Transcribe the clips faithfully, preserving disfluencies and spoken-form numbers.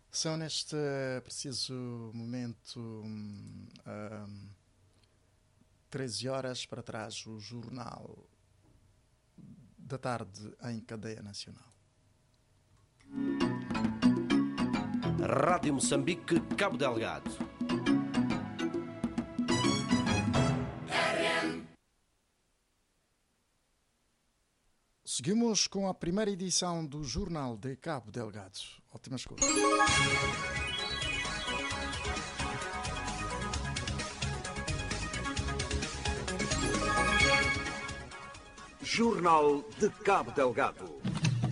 São neste preciso momento um, treze horas para trás o Jornal da Tarde em cadeia nacional. Rádio Moçambique, Cabo Delgado. Seguimos com a primeira edição do Jornal de Cabo Delgado. Ótima escuta. Jornal de Cabo Delgado.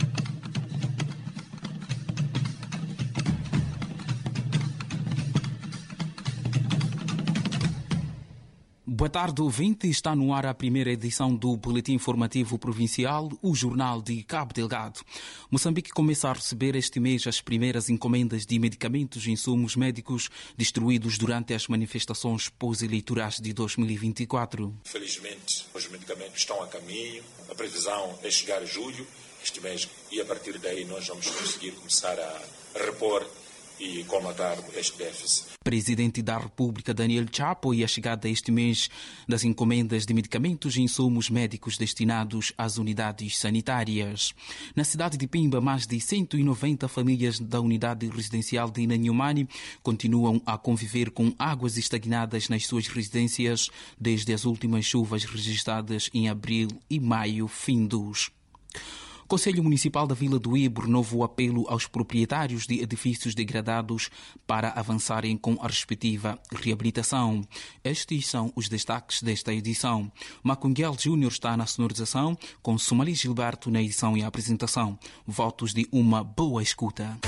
Boa tarde, ouvinte. Está no ar a primeira edição do Boletim Informativo Provincial, o Jornal de Cabo Delgado. Moçambique começa a receber este mês as primeiras encomendas de medicamentos e insumos médicos distribuídos durante as manifestações pós-eleitorais de dois mil e vinte e quatro. Felizmente, os medicamentos estão a caminho. A previsão é chegar a julho, este mês, e a partir daí nós vamos conseguir começar a repor e colmatar este déficit. Presidente da República, Daniel Chapo, e a chegada este mês das encomendas de medicamentos e insumos médicos destinados às unidades sanitárias. Na cidade de Pimba, mais de cento e noventa famílias da unidade residencial de Inhanyumani continuam a conviver com águas estagnadas nas suas residências desde as últimas chuvas registradas em abril e maio findos. Conselho Municipal da Vila do Ibo renovou o apelo aos proprietários de edifícios degradados para avançarem com a respectiva reabilitação. Estes são os destaques desta edição. Macunguel Júnior está na sonorização, com Somali Gilberto na edição e apresentação. Votos de uma boa escuta.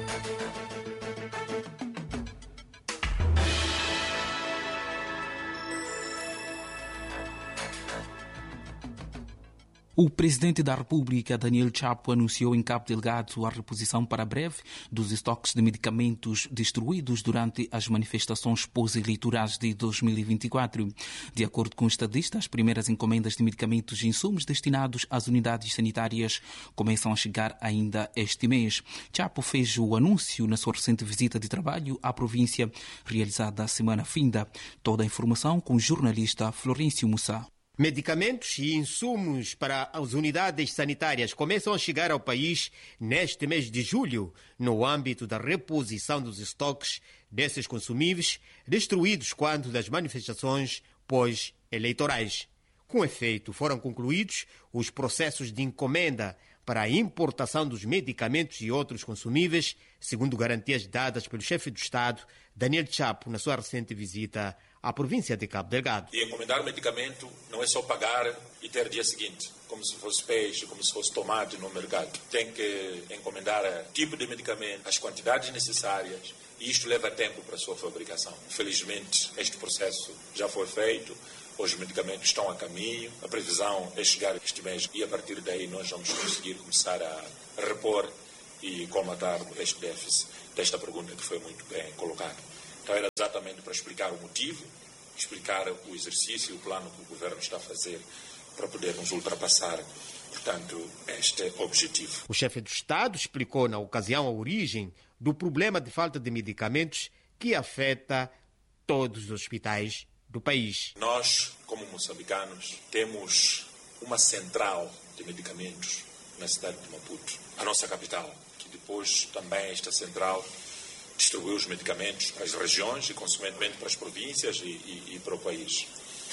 O Presidente da República, Daniel Chapo, anunciou em Cabo Delgado a reposição para breve dos estoques de medicamentos destruídos durante as manifestações pós-eleitorais de dois mil e vinte e quatro. De acordo com o estadista, as primeiras encomendas de medicamentos e insumos destinados às unidades sanitárias começam a chegar ainda este mês. Chapo fez o anúncio na sua recente visita de trabalho à província, realizada a semana finda. Toda a informação com o jornalista Florencio Mussa. Medicamentos e insumos para as unidades sanitárias começam a chegar ao país neste mês de julho, no âmbito da reposição dos estoques desses consumíveis destruídos quando das manifestações pós-eleitorais. Com efeito, foram concluídos os processos de encomenda para a importação dos medicamentos e outros consumíveis, segundo garantias dadas pelo chefe do Estado, Daniel Chapo, na sua recente visita à província de Cabo Delgado. E encomendar medicamento não é só pagar e ter dia seguinte, como se fosse peixe, como se fosse tomate no mercado. Tem que encomendar o tipo de medicamento, as quantidades necessárias, e isto leva tempo para a sua fabricação. Felizmente, este processo já foi feito. Os medicamentos estão a caminho, a previsão é chegar este mês e a partir daí nós vamos conseguir começar a repor e colmatar este déficit desta pergunta que foi muito bem colocada. Então era exatamente para explicar o motivo, explicar o exercício e o plano que o Governo está a fazer para podermos ultrapassar, portanto, este objetivo. O chefe do Estado explicou na ocasião a origem do problema de falta de medicamentos que afeta todos os hospitais do país. Nós, como moçambicanos, temos uma central de medicamentos na cidade de Maputo, a nossa capital, que depois também esta central distribuiu os medicamentos para as regiões e, consequentemente, para as províncias e, e, e para o país.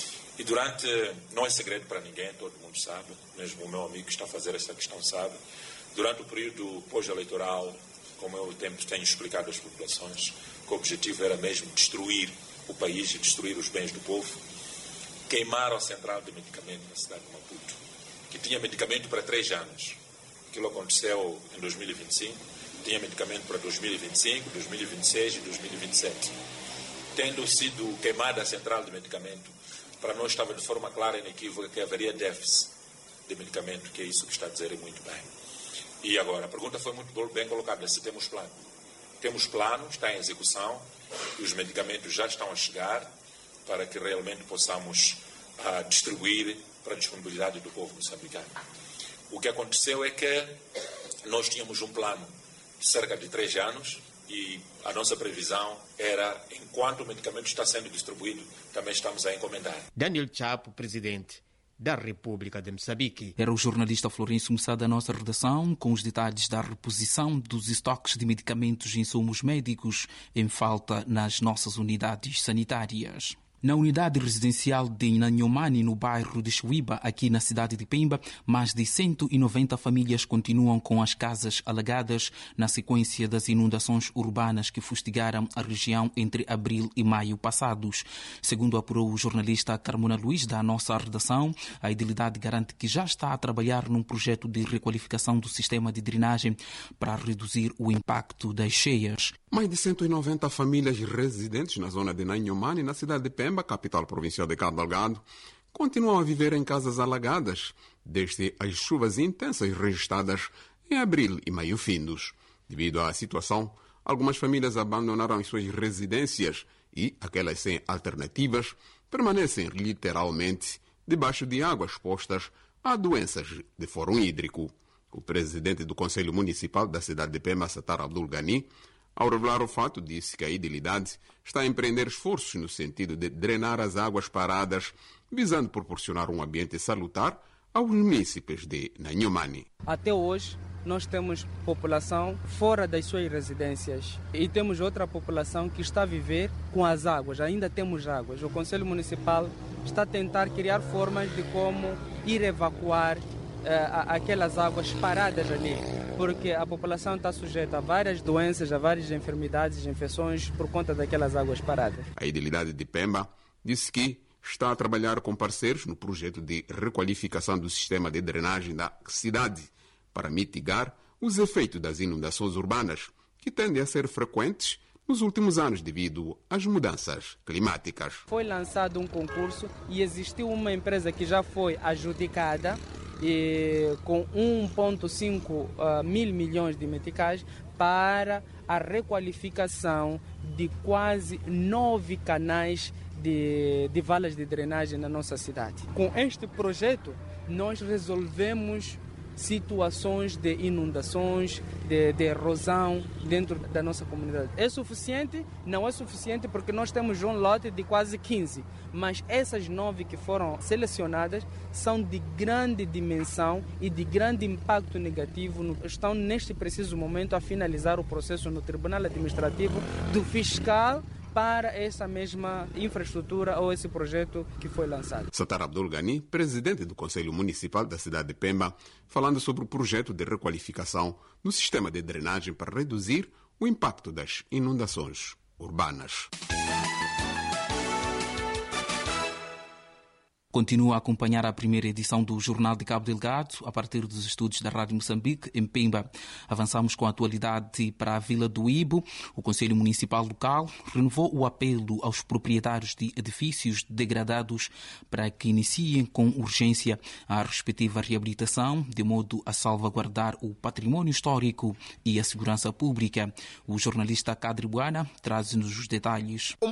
E durante, não é segredo para ninguém, todo mundo sabe, mesmo o meu amigo que está a fazer essa questão sabe, durante o período pós-eleitoral, como eu sempre tenho explicado às populações, que o objetivo era mesmo destruir o país e destruir os bens do povo, queimaram a central de medicamento na cidade de Maputo, que tinha medicamento para três anos. Aquilo aconteceu em dois mil e vinte e cinco, tinha medicamento para dois mil e vinte e cinco, dois mil e vinte e seis e dois mil e vinte e sete. Tendo sido queimada a central de medicamento, para nós estava de forma clara e inequívoca que haveria déficit de medicamento, que é isso que está a dizer muito bem. E agora, a pergunta foi muito bem colocada, se temos plano. Temos plano, está em execução, e os medicamentos já estão a chegar para que realmente possamos uh, distribuir para a disponibilidade do povo moçambicano. O que aconteceu é que nós tínhamos um plano de cerca de três anos e a nossa previsão era, enquanto o medicamento está sendo distribuído, também estamos a encomendar. Daniel Chapo, presidente da República de Moçambique. Era o jornalista Florencio Mussá da nossa redação com os detalhes da reposição dos estoques de medicamentos e insumos médicos em falta nas nossas unidades sanitárias. Na unidade residencial de Inhanyomani, no bairro de Chuíba, aqui na cidade de Pemba, mais de cento e noventa famílias continuam com as casas alagadas na sequência das inundações urbanas que fustigaram a região entre abril e maio passados. Segundo apurou o jornalista Carmona Luiz da nossa redação, a Idilidade garante que já está a trabalhar num projeto de requalificação do sistema de drenagem para reduzir o impacto das cheias. Mais de cento e noventa famílias residentes na zona de Inhanyomani, na cidade de Pemba, capital provincial de Cabo Delgado, continuam a viver em casas alagadas desde as chuvas intensas registradas em abril e maio findos. Devido à situação, algumas famílias abandonaram as suas residências e aquelas sem alternativas permanecem literalmente debaixo de águas expostas a doenças de foro hídrico. O presidente do Conselho Municipal da cidade de Pemba, Satar Abdul Ghani, ao revelar o fato, disse que a Idilidade está a empreender esforços no sentido de drenar as águas paradas, visando proporcionar um ambiente salutar aos munícipes de Inhanyomani. Até hoje, nós temos população fora das suas residências e temos outra população que está a viver com as águas. Ainda temos águas. O Conselho Municipal está a tentar criar formas de como ir evacuar aquelas águas paradas ali, porque a população está sujeita a várias doenças, a várias enfermidades e infecções por conta daquelas águas paradas. A Idilidade de Pemba disse que está a trabalhar com parceiros no projeto de requalificação do sistema de drenagem da cidade para mitigar os efeitos das inundações urbanas, que tendem a ser frequentes nos últimos anos devido às mudanças climáticas. Foi lançado um concurso e existiu uma empresa que já foi adjudicada e com um vírgula cinco uh, mil milhões de meticais para a requalificação de quase nove canais de, de valas de drenagem na nossa cidade. Com este projeto, nós resolvemos situações de inundações, de, de erosão dentro da nossa comunidade. É suficiente? Não é suficiente porque nós temos um lote de quase quinze, mas essas nove que foram selecionadas são de grande dimensão e de grande impacto negativo. Estão neste preciso momento a finalizar o processo no Tribunal Administrativo do Fiscal para essa mesma infraestrutura ou esse projeto que foi lançado. Satar Abdul Ghani, presidente do Conselho Municipal da cidade de Pemba, falando sobre o projeto de requalificação no sistema de drenagem para reduzir o impacto das inundações urbanas. Continua a acompanhar a primeira edição do Jornal de Cabo Delgado, a partir dos estúdios da Rádio Moçambique, em Pemba. Avançamos com a atualidade para a Vila do Ibo. O Conselho Municipal local renovou o apelo aos proprietários de edifícios degradados para que iniciem com urgência a respectiva reabilitação, de modo a salvaguardar o património histórico e a segurança pública. O jornalista Cadre Buana traz-nos os detalhes.